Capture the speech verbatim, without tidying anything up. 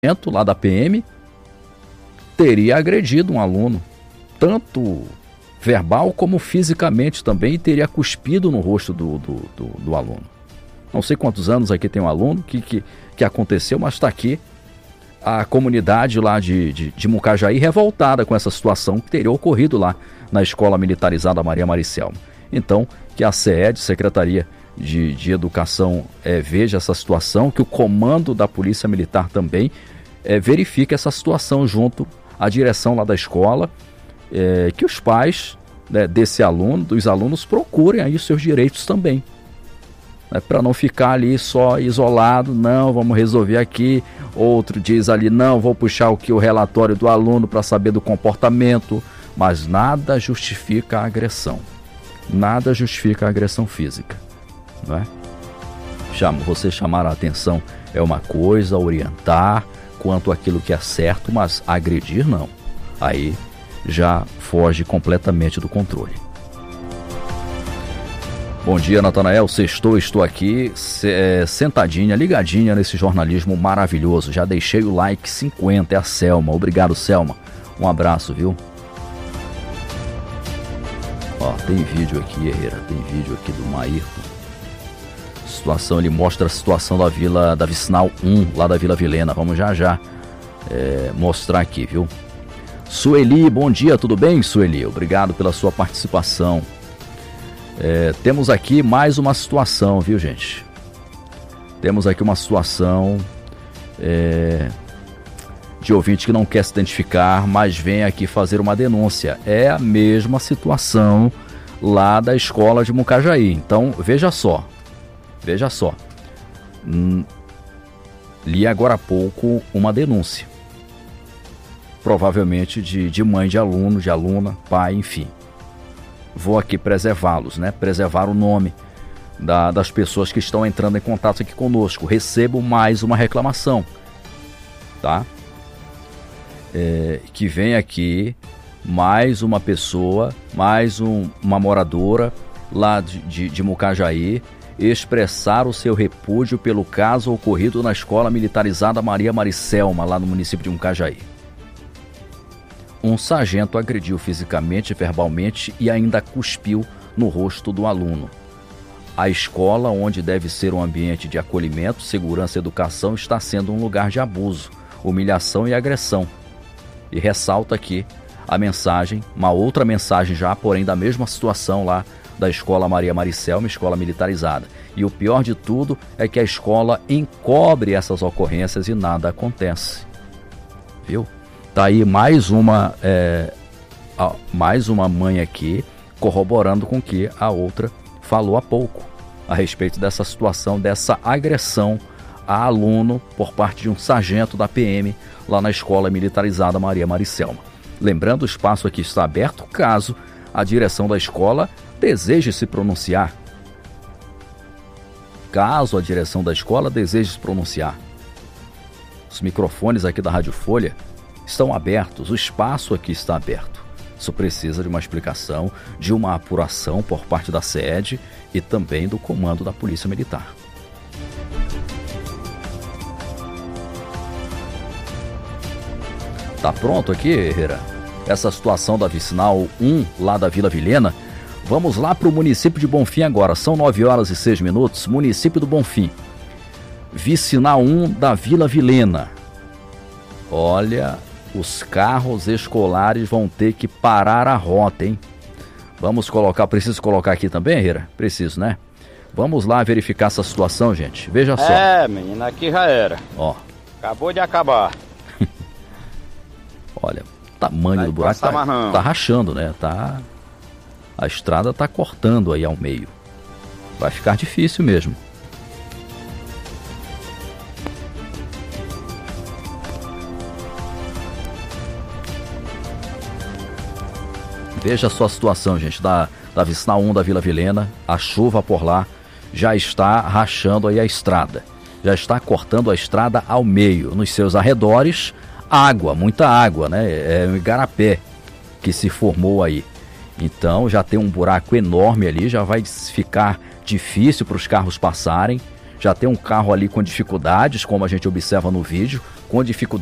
lá da P M teria agredido um aluno, tanto verbal como fisicamente também, e teria cuspido no rosto do, do, do, do aluno. Não sei quantos anos aqui tem um aluno que, que, que aconteceu, mas está aqui a comunidade lá de, de, de Mucajaí revoltada com essa situação que teria ocorrido lá na Escola Militarizada Maria Maricelma. Então, que a SEED, Secretaria de, de Educação, é, veja essa situação, que o comando da Polícia Militar também é, verifique essa situação junto à direção lá da escola, é, que os pais, né, desse aluno, dos alunos, procurem aí os seus direitos também. Né, para não ficar ali só isolado, não, vamos resolver aqui. Outro diz ali, não, vou puxar aqui o relatório do aluno para saber do comportamento, mas nada justifica a agressão. Nada justifica a agressão física, não é? Chama, você chamar a atenção é uma coisa, orientar quanto àquilo que é certo, mas agredir não. Aí já foge completamente do controle. Bom dia, Natanael. Sextou, estou aqui é, sentadinha, ligadinha nesse jornalismo maravilhoso. Já deixei o like cinquenta, é a Selma. Obrigado, Selma. Um abraço, viu? Ó, tem vídeo aqui, Herrera, tem vídeo aqui do Maírton. Situação, ele mostra a situação da Vila, da Vicinal um, lá da Vila Vilhena. Vamos já já é, mostrar aqui, viu? Sueli, bom dia, tudo bem, Sueli? Obrigado pela sua participação. É, temos aqui mais uma situação, viu, gente? Temos aqui uma situação é, de ouvinte que não quer se identificar, mas vem aqui fazer uma denúncia. É a mesma situação lá da escola de Mucajaí. Então, veja só, veja só. Hum, li agora há pouco uma denúncia. Provavelmente de, de mãe de aluno, de aluna, pai, enfim. Vou aqui preservá-los, né? Preservar o nome da, das pessoas que estão entrando em contato aqui conosco. Recebo mais uma reclamação, tá? É, que vem aqui mais uma pessoa, mais um, uma moradora lá de, de, de Mucajaí, expressar o seu repúdio pelo caso ocorrido na Escola Militarizada Maria Maricelma, lá no município de Mucajaí. Um sargento agrediu fisicamente e verbalmente e ainda cuspiu no rosto do aluno. A escola, onde deve ser um ambiente de acolhimento, segurança e educação, está sendo um lugar de abuso, humilhação e agressão. E ressalta aqui a mensagem, uma outra mensagem já, porém da mesma situação lá da Escola Maria Maricelma, Escola Militarizada. E o pior de tudo é que a escola encobre essas ocorrências e nada acontece. Viu? Tá aí mais uma, é, a, mais uma mãe aqui corroborando com o que a outra falou há pouco, a respeito dessa situação, dessa agressão a aluno por parte de um sargento da P M lá na Escola Militarizada Maria Maricelma. Lembrando, o espaço aqui está aberto caso a direção da escola deseje se pronunciar. Caso a direção da escola deseje se pronunciar. Os microfones aqui da Rádio Folha estão abertos, o espaço aqui está aberto. Isso precisa de uma explicação, de uma apuração por parte da SEED e também do comando da Polícia Militar. Tá pronto aqui, Herrera? Essa situação da Vicinal um, lá da Vila Vilhena. Vamos lá para o município de Bonfim agora. São nove horas e seis minutos. Município do Bonfim. Vicinal um da Vila Vilhena. Olha, os carros escolares vão ter que parar a rota, hein? Vamos colocar, preciso colocar aqui também, Herrera? Preciso, né? Vamos lá verificar essa situação, gente. Veja só. É, menina, aqui já era. Ó. Acabou de acabar. Olha, o tamanho do buraco tá, tá rachando, né? Tá, a estrada tá cortando aí ao meio. Vai ficar difícil mesmo. Veja só a situação, gente, da, da Vicinal um da Vila Vilhena. A chuva por lá já está rachando aí a estrada. Já está cortando a estrada ao meio. Nos seus arredores, água, muita água, né? É um igarapé que se formou aí. Então já tem um buraco enorme ali, já vai ficar difícil para os carros passarem. já tem um carro ali com dificuldades, como a gente observa no vídeo, com dificuldades